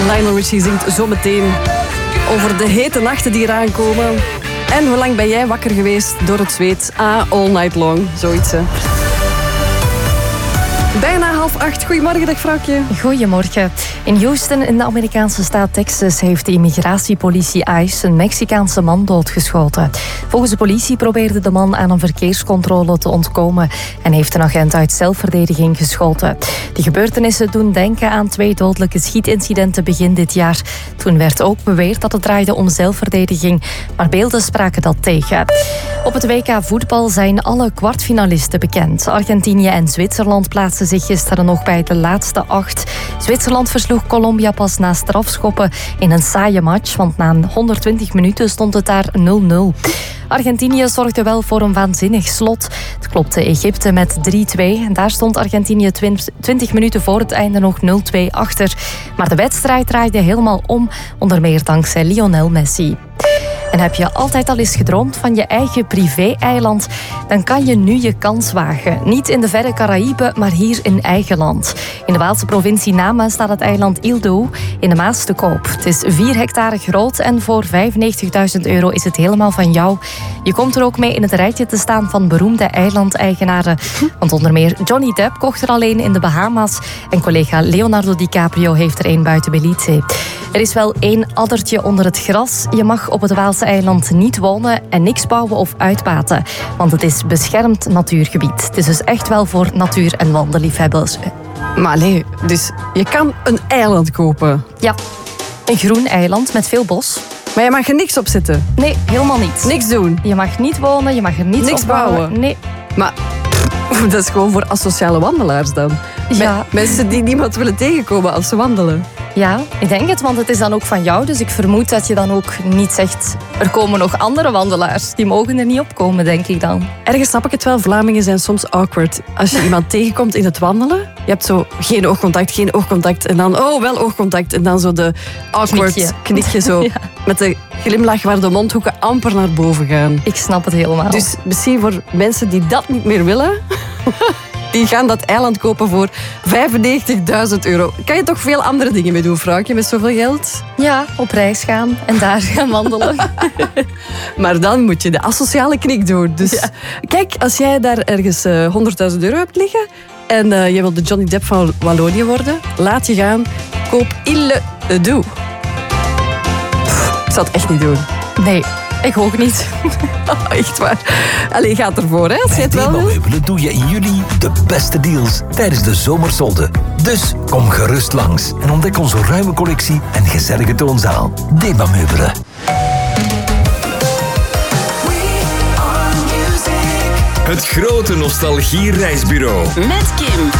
Lionel Richie zingt zometeen over de hete nachten die eraan komen. En hoe lang ben jij wakker geweest door het zweet? All night long, zoiets. Hè. Bijna 7:30. Goedemorgen, dag vrouwtje. Goedemorgen. In Houston, in de Amerikaanse staat Texas, heeft de immigratiepolitie ICE een Mexicaanse man doodgeschoten. Volgens de politie probeerde de man aan een verkeerscontrole te ontkomen en heeft een agent uit zelfverdediging geschoten. Die gebeurtenissen doen denken aan 2 dodelijke schietincidenten begin dit jaar. Toen werd ook beweerd dat het draaide om zelfverdediging, maar beelden spraken dat tegen. Op het WK voetbal zijn alle kwartfinalisten bekend. Argentinië en Zwitserland plaatsen zich gisteren nog bij de laatste 8. Zwitserland versloeg Colombia pas na strafschoppen in een saaie match, want na 120 minuten stond het daar 0-0. Argentinië zorgde wel voor een waanzinnig slot. Het klopte Egypte met 3-2. Daar stond Argentinië 20 minuten voor het einde nog 0-2 achter. Maar de wedstrijd draaide helemaal om, onder meer dankzij Lionel Messi. En heb je altijd al eens gedroomd van je eigen privé-eiland? Dan kan je nu je kans wagen. Niet in de verre Caraïben, maar hier in eigen land. In de Waalse provincie Nama staat het eiland Île d'Oe in de Maas te koop. Het is 4 hectare groot en voor €95.000 is het helemaal van jou. Je komt er ook mee in het rijtje te staan van beroemde eilandeigenaren. Want onder meer Johnny Depp kocht er alleen in de Bahama's en collega Leonardo DiCaprio heeft er een buiten Belize. Er is wel 1 addertje onder het gras. Je mag op het Waalse eiland niet wonen en niks bouwen of uitbaten. Want het is beschermd natuurgebied. Het is dus echt wel voor natuur- en wandelliefhebbers. Maar allee, dus je kan een eiland kopen. Ja, een groen eiland met veel bos. Maar je mag er niks op zetten. Nee, helemaal niet. Niks doen. Je mag niet wonen, je mag er niets Niks op bouwen. bouwen. Nee. Maar dat is gewoon voor asociale wandelaars dan. Ja. Mensen die niemand willen tegenkomen als ze wandelen. Ja, ik denk het, want het is dan ook van jou. Dus ik vermoed dat je dan ook niet zegt... Er komen nog andere wandelaars. Die mogen er niet op komen, denk ik dan. Ergens snap ik het wel. Vlamingen zijn soms awkward. Als je iemand tegenkomt in het wandelen... Je hebt zo geen oogcontact. En dan, wel oogcontact. En dan zo de awkward knikje zo. Ja. Met de glimlach waar de mondhoeken amper naar boven gaan. Ik snap het helemaal. Dus misschien voor mensen die dat niet meer willen... Die gaan dat eiland kopen voor €95.000. Kan je toch veel andere dingen mee doen, vrouwtje, met zoveel geld? Ja, op reis gaan en daar gaan wandelen. Maar dan moet je de asociale knik doen. Dus ja. Kijk, als jij daar ergens €100.000 hebt liggen... en je wilt de Johnny Depp van Wallonië worden... laat je gaan, koop Île d'Oe. Ik zou het echt niet doen. Nee. Ik ook niet. Echt waar. Allee, gaat ervoor, hè, als je het wel wil. Bij Meubelen doe je in juli de beste deals tijdens de zomersolden. Dus kom gerust langs en ontdek onze ruime collectie en gezellige toonzaal. Deba Meubelen. Het grote nostalgie-reisbureau. Met Kim.